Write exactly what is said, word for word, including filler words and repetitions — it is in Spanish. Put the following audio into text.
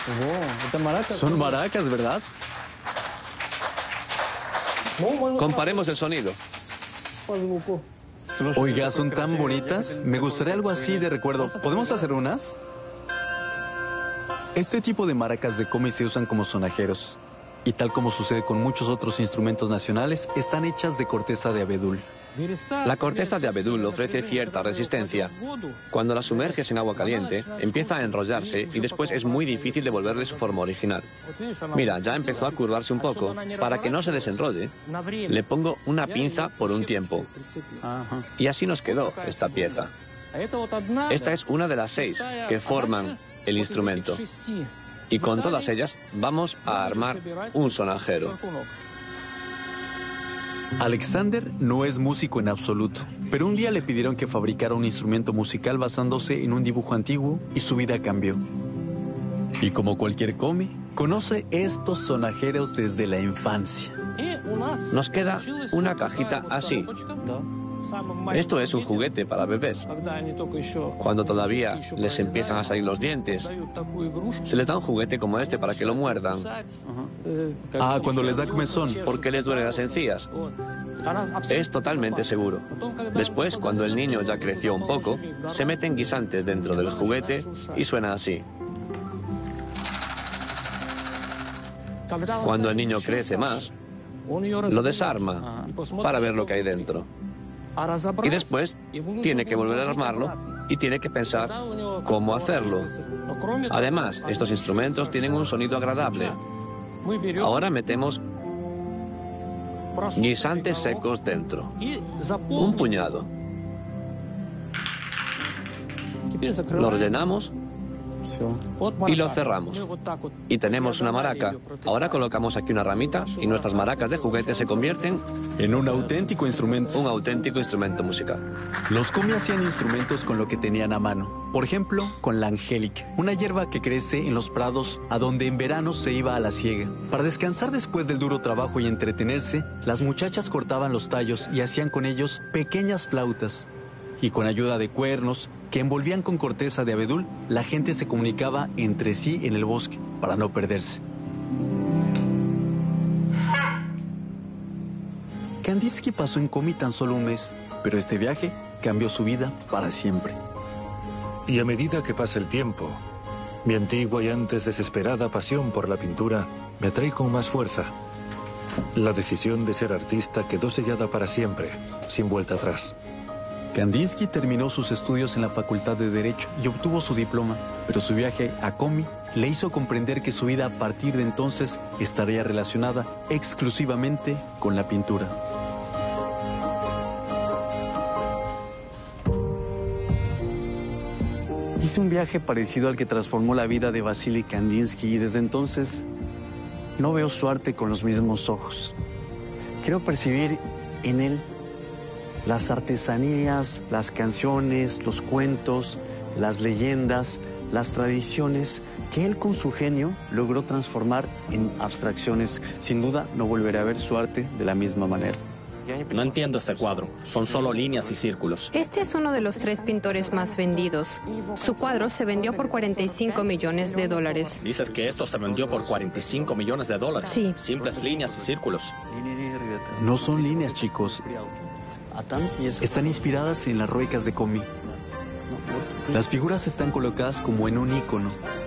Son maracas, ¿verdad? Comparemos el sonido. Oiga, son tan bonitas. Me gustaría algo así de recuerdo. ¿Podemos hacer unas? Este tipo de maracas de Komi se usan como sonajeros. Y tal como sucede con muchos otros instrumentos nacionales, están hechas de corteza de abedul. La corteza de abedul ofrece cierta resistencia. Cuando la sumerges en agua caliente, empieza a enrollarse y después es muy difícil devolverle su forma original. Mira, ya empezó a curvarse un poco. Para que no se desenrolle, le pongo una pinza por un tiempo. Y así nos quedó esta pieza. Esta es una de las seis que forman el instrumento. Y con todas ellas vamos a armar un sonajero. Alexander no es músico en absoluto, pero un día le pidieron que fabricara un instrumento musical basándose en un dibujo antiguo y su vida cambió. Y como cualquier Komi, conoce estos sonajeros desde la infancia. Nos queda una cajita así. Esto es un juguete para bebés. Cuando todavía les empiezan a salir los dientes, se les da un juguete como este para que lo muerdan. Ah, cuando les da comezón. Porque les duelen las encías. Es totalmente seguro. Después, cuando el niño ya creció un poco, se meten guisantes dentro del juguete y suena así. Cuando el niño crece más, lo desarma para ver lo que hay dentro. Y después tiene que volver a armarlo y tiene que pensar cómo hacerlo. Además, estos instrumentos tienen un sonido agradable. Ahora metemos guisantes secos dentro. Un puñado. Lo rellenamos y lo cerramos. Y tenemos una maraca. Ahora colocamos aquí una ramita y nuestras maracas de juguete se convierten en un auténtico instrumento. Un auténtico instrumento musical. Los Komi hacían instrumentos con lo que tenían a mano. Por ejemplo, con la angélica, una hierba que crece en los prados a donde en verano se iba a la siega. Para descansar después del duro trabajo y entretenerse, las muchachas cortaban los tallos y hacían con ellos pequeñas flautas. Y con ayuda de cuernos que envolvían con corteza de abedul, la gente se comunicaba entre sí en el bosque para no perderse. Kandinsky pasó en Komi tan solo un mes, pero este viaje cambió su vida para siempre. Y a medida que pasa el tiempo, mi antigua y antes desesperada pasión por la pintura me atrae con más fuerza. La decisión de ser artista quedó sellada para siempre, sin vuelta atrás. Kandinsky terminó sus estudios en la Facultad de Derecho y obtuvo su diploma, pero su viaje a Komi le hizo comprender que su vida a partir de entonces estaría relacionada exclusivamente con la pintura. Hice un viaje parecido al que transformó la vida de Vasily Kandinsky y desde entonces no veo su arte con los mismos ojos. Quiero percibir en él las artesanías, las canciones, los cuentos, las leyendas, las tradiciones que él con su genio logró transformar en abstracciones. Sin duda no volveré a ver su arte de la misma manera. No entiendo este cuadro. Son solo líneas y círculos. Este es uno de los tres pintores más vendidos. Su cuadro se vendió por cuarenta y cinco millones de dólares. ¿Dices que esto se vendió por cuarenta y cinco millones de dólares? Sí. Simples líneas y círculos. No son líneas, chicos. Están inspiradas en las ruecas de Komi. Las figuras están colocadas como en un ícono.